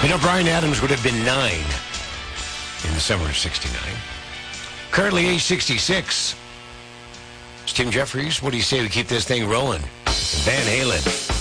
You know, Bryan Adams would have been 9 in the summer of 69. Currently age 66. It's Tim Jeffries. What do you say we keep this thing rolling? Van Halen.